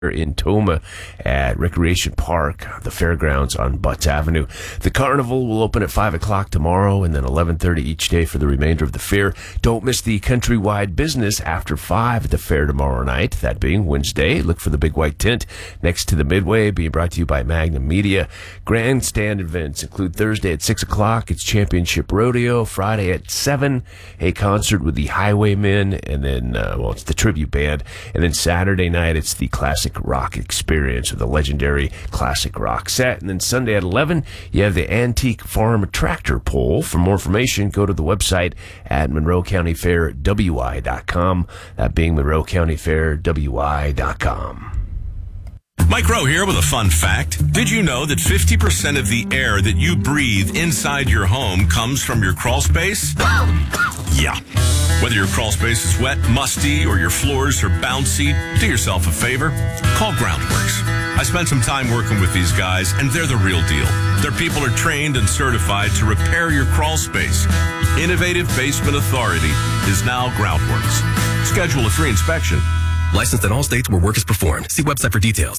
in Tomah at Recreation Park, the fairgrounds on Butts Avenue. The carnival will open at 5 o'clock tomorrow and then 11:30 each day for the remainder of the fair. Don't miss the countrywide business after 5 at the fair tomorrow night, that being Wednesday. Look for the big white tent next to the Midway, being brought to you by Magnum Media. Grandstand events include Thursday at 6 o'clock, it's Championship Rodeo. Friday at 7, a concert with the Highwaymen, and then, it's the tribute band. And then Saturday night, it's the Classic Rock Experience with a legendary classic rock set. And then Sunday at 11, you have the Antique Farm Tractor Pull. For more information, go to the website at MonroeCountyFairWI.com. That being MonroeCountyFairWI.com. Mike Rowe here with a fun fact. Did you know that 50% of the air that you breathe inside your home comes from your crawl space? Yeah. Whether your crawl space is wet, musty, or your floors are bouncy, do yourself a favor. Call Groundworks. I spent some time working with these guys, and they're the real deal. Their people are trained and certified to repair your crawl space. Innovative Basement Authority is now Groundworks. Schedule a free inspection. Licensed in all states where work is performed. See website for details.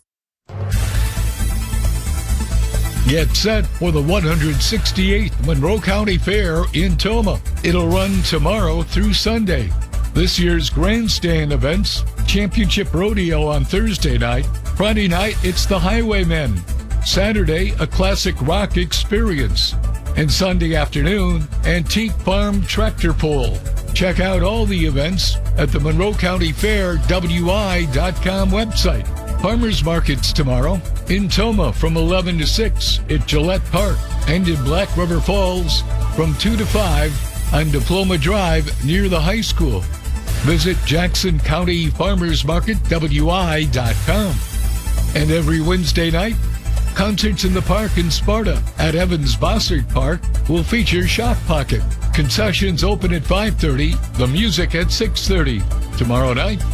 Get set for the 168th Monroe County Fair in Tomah. It'll run tomorrow through Sunday. This year's grandstand events: Championship Rodeo on Thursday night. Friday night, it's the Highwaymen. Saturday, a classic rock experience. And Sunday afternoon, Antique Farm Tractor Pull. Check out all the events at the Monroe County Fair WI.com website. Farmers Markets tomorrow in Tomah from 11 to 6 at Gillette Park, and in Black River Falls from 2 to 5 on Diploma Drive near the high school. Visit Jackson County Farmers Market WI.com. And every Wednesday night, concerts in the park in Sparta at Evans Bossert Park will feature Shock Pocket. Concessions open at 5:30, the music at 6:30 tomorrow night.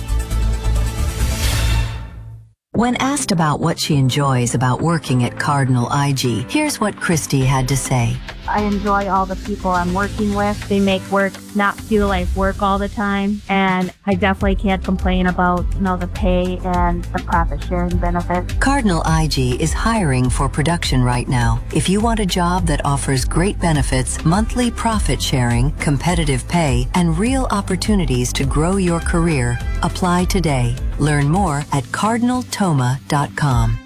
When asked about what she enjoys about working at Cardinal IG, here's what Christy had to say. I enjoy all the people I'm working with. They make work not feel like work all the time. And I definitely can't complain about, the pay and the profit sharing benefits. Cardinal IG is hiring for production right now. If you want a job that offers great benefits, monthly profit sharing, competitive pay, and real opportunities to grow your career, apply today. Learn more at cardinaltoma.com.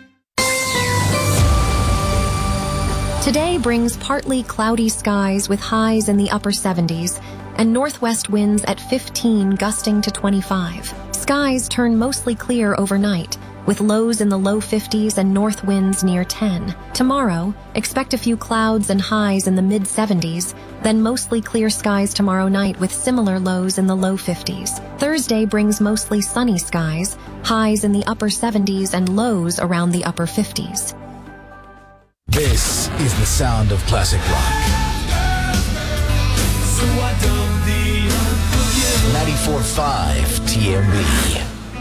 Today brings partly cloudy skies with highs in the upper 70s and northwest winds at 15 gusting to 25. Skies turn mostly clear overnight with lows in the low 50s and north winds near 10. Tomorrow, expect a few clouds and highs in the mid 70s, then mostly clear skies tomorrow night with similar lows in the low 50s. Thursday brings mostly sunny skies, highs in the upper 70s and lows around the upper 50s. This is the sound of classic rock. 94.5 TMB.